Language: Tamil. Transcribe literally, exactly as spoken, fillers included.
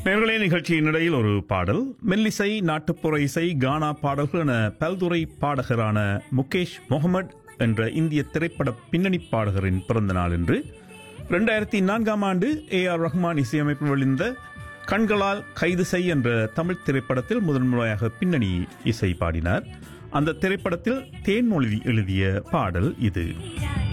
நேயர்களே, நிகழ்ச்சியின் இடையில் ஒரு பாடல். மெல்லிசை, நாட்டுப்புற இசை, கானா பாடல்கள் என பல்துறை பாடகரான முகேஷ் முகமது என்ற இந்திய திரைப்பட பின்னணி பாடகரின் பிறந்த நாள் என்று இரண்டாயிரத்தி நான்காம் ஆண்டு ஏ ஆர் ரஹ்மான் இசையமைப்பில் வெளிவந்த கண்களால் கைது செய் என்ற தமிழ் திரைப்படத்தில் முதன்முறையாக பின்னணி இசை பாடினார். அந்த திரைப்படத்தில் தேன்மொழி எழுதிய பாடல் இது.